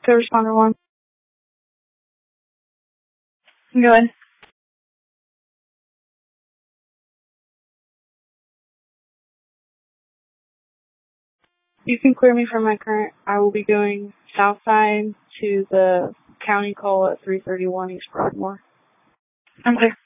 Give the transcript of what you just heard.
Go responder 1. Go ahead. You can clear me from my current. I will be going south side to the county call at 331 East Broadmoor. I'm clear.